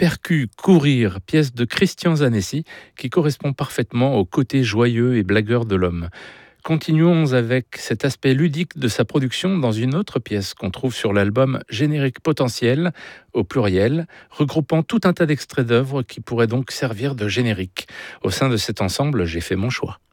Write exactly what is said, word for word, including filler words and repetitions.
Percu courir, pièce de Christian Zanessi, qui correspond parfaitement au côté joyeux et blagueur de l'homme. Continuons avec cet aspect ludique de sa production dans une autre pièce qu'on trouve sur l'album Générique potentiel, au pluriel, regroupant tout un tas d'extraits d'œuvres qui pourraient donc servir de générique. Au sein de cet ensemble, j'ai fait mon choix.